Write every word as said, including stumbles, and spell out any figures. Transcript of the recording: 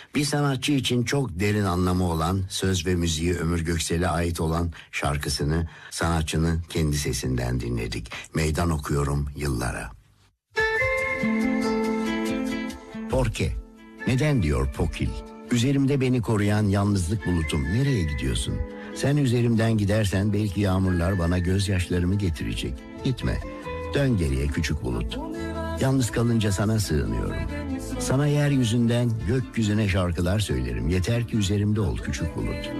Bir sanatçı için çok derin anlamı olan, söz ve müziği Ömür Göksel'e ait olan şarkısını sanatçının kendi sesinden dinledik. Meydan okuyorum yıllara. Porke. Neden diyor Pokil? Üzerimde beni koruyan yalnızlık bulutum, nereye gidiyorsun? Sen üzerimden gidersen belki yağmurlar bana gözyaşlarımı getirecek. Gitme. Dön geriye küçük bulut. Yalnız kalınca sana sığınıyorum. Sana yeryüzünden gökyüzüne şarkılar söylerim. Yeter ki üzerimde ol küçük bulut.